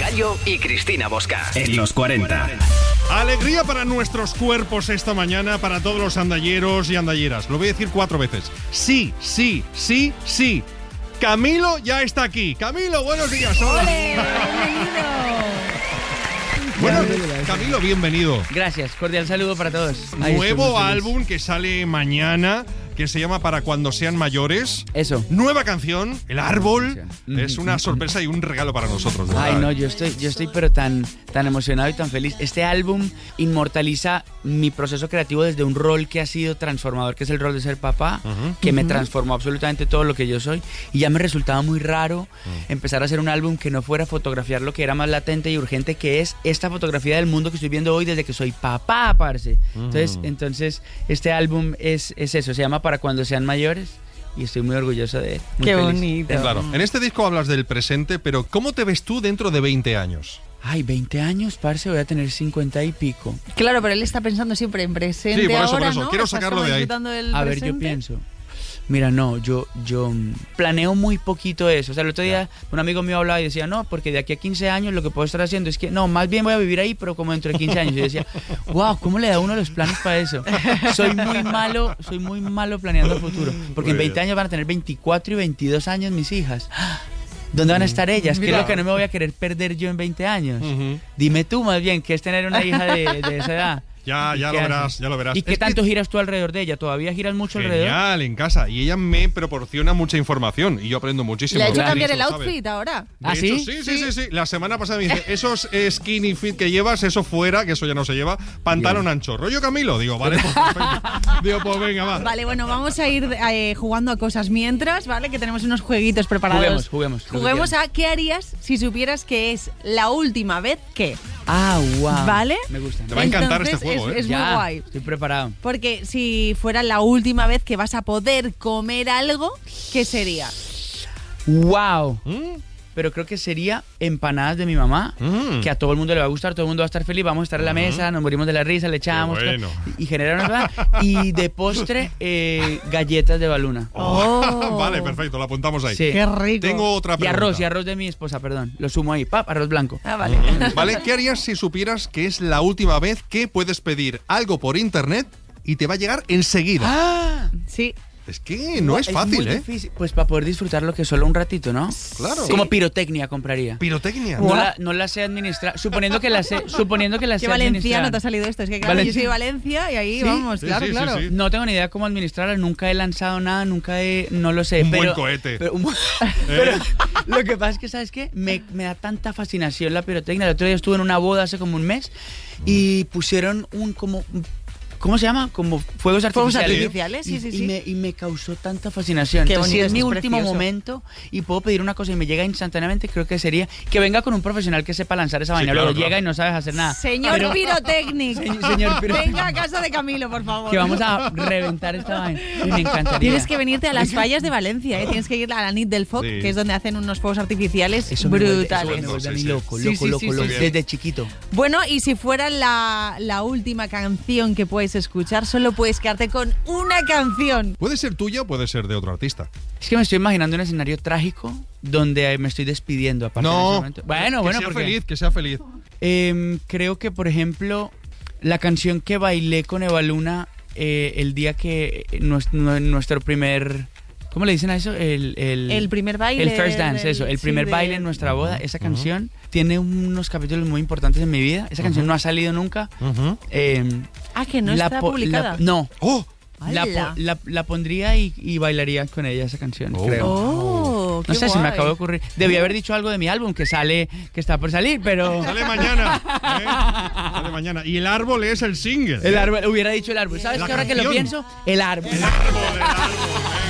Gallo y Cristina Bosca. En los 40. Alegría para nuestros cuerpos esta mañana, para todos los andalleros y andalleras. Lo voy a decir 4 veces. Sí, sí, sí, sí. Camilo ya está aquí. Camilo, buenos días. Hola. ¡Ole! Bueno, Camilo, bienvenido. Gracias, cordial saludo para todos. Nuevo álbum que sale mañana, que se llama Para cuando sean mayores. Eso. Nueva canción, El Árbol. Es una sorpresa y un regalo para nosotros, ¿verdad? Ay, no, yo estoy pero tan emocionado y tan feliz. Este álbum inmortaliza mi proceso creativo desde un rol que ha sido transformador, que es el rol de ser papá, que me transformó absolutamente todo lo que yo soy. Y ya me resultaba muy raro empezar a hacer un álbum que no fuera fotografiar lo que era más latente y urgente, que es esta fotografía del mundo que estoy viendo hoy desde que soy papá, parce. Entonces, este álbum es eso, se llama Para cuando sean mayores. Y estoy muy orgulloso de él. Qué feliz. Bonito. Claro. En este disco hablas del presente, pero ¿cómo te ves tú dentro de 20 años? Ay, 20 años, parce, voy a tener 50 y pico. Claro, pero él está pensando siempre en presente. Sí, por eso, ahora, por eso. ¿no? Quiero sacarlo de ahí. A ver, yo pienso. Mira, no, yo planeo muy poquito eso. O sea, el otro día un amigo mío hablaba y decía, no, porque de aquí a 15 años lo que puedo estar haciendo es que, no, más bien voy a vivir ahí, pero como dentro de 15 años. Y yo decía, wow, ¿cómo le da uno los planes para eso? Soy muy malo planeando futuro. Porque en 20 años van a tener 24 y 22 años mis hijas. ¿Dónde van a estar ellas? ¿Qué es lo que no me voy a querer perder yo en 20 años? Dime tú más bien, ¿qué es tener una hija de esa edad? Ya lo verás. ¿Y qué tanto giras tú alrededor de ella? ¿Todavía giras mucho alrededor? Genial, en casa. Y ella me proporciona mucha información y yo aprendo muchísimo. ¿Le ha hecho Claro, cambiar el ¿sabes? outfit ahora? ¿Ah, De sí? hecho, sí. La semana pasada me dice, esos skinny fit que llevas, eso fuera, que eso ya no se lleva, pantalón ancho. ¿Rollo Camilo? Digo, vale, pues perfecto. Digo, pues venga, va. Vale, bueno, vamos a ir jugando a cosas mientras, ¿vale? Que tenemos unos jueguitos preparados. Juguemos a ¿qué harías si supieras que es la última vez que? Ah, wow. ¿Vale? Me gusta. Te va a encantar Entonces, este juego, es muy guay. Estoy preparado. Porque si fuera la última vez que vas a poder comer algo, ¿qué sería? Wow. Pero creo que sería empanadas de mi mamá, que a todo el mundo le va a gustar, todo el mundo va a estar feliz, vamos a estar en la mesa, nos morimos de la risa, le echamos bueno. y genera una y de postre galletas de Baluna. Vale, perfecto, lo apuntamos ahí. Sí. ¡Qué rico! Tengo otra pregunta. Y arroz de mi esposa, perdón. Lo sumo ahí, arroz blanco. Ah, vale. ¿Vale? ¿Qué harías si supieras que es la última vez que puedes pedir algo por internet y te va a llegar enseguida? ¡Ah! Sí. Es que no es fácil, muy difícil. Pues para poder disfrutarlo que solo un ratito, ¿no? Claro. Sí. Como pirotecnia compraría. Pirotecnia. No la sé administrar. Suponiendo que la sé Qué administrar. valenciano te ha salido esto. Es que claro, yo soy de Valencia y ahí vamos, Sí, claro, sí, claro. sí. No tengo ni idea cómo administrarla, nunca he lanzado nada, no lo sé. Un pero, buen cohete. Pero lo que pasa es que, ¿sabes qué? Me da tanta fascinación la pirotecnia. El otro día estuve en una boda hace como un mes y pusieron ¿cómo se llama? Como fuegos artificiales. Sí. Y me causó tanta fascinación. Qué Entonces, si bonito, es mi es último precioso. momento y puedo pedir una cosa y me llega instantáneamente, creo que sería que venga con un profesional que sepa lanzar esa vaina. claro, Luego llega y no sabes hacer nada. Señor Pirotecnic. Señor Pirotecnic. Venga a casa de Camilo, por favor. Que vamos a reventar esta vaina. Y me encantaría. Tienes que venirte a las fallas de Valencia, ¿eh? Tienes que ir a la Nit del Foc, Sí. que es donde hacen unos fuegos artificiales Eso me brutales. vuelve a mí Sí. loco, Sí, sí, loco, sí. desde chiquito. Bueno, y si fuera la última canción que puedes escuchar, solo puedes quedarte con una canción. Puede ser tuya o puede ser de otro artista. Es que me estoy imaginando un escenario trágico donde me estoy despidiendo a partir de ese momento. Bueno, que sea porque feliz, que sea feliz. creo que, por ejemplo, la canción que bailé con Eva Luna el día que nuestro primer... ¿Cómo le dicen a eso? El primer baile. El first dance, eso. El primer baile en nuestra boda. Esa canción tiene unos capítulos muy importantes en mi vida. Esa canción no ha salido nunca. Que no está publicada. No. ¡Oh! La pondría y bailaría con ella esa canción, creo. Qué No sé, se me guay. acabó de ocurrir. Debí haber dicho algo de mi álbum que está por salir, pero... Sale mañana. Sale mañana. Y El Árbol es el single. El árbol, hubiera dicho el árbol. ¿Sabes La qué? Ahora que lo canción. pienso, el árbol. El árbol.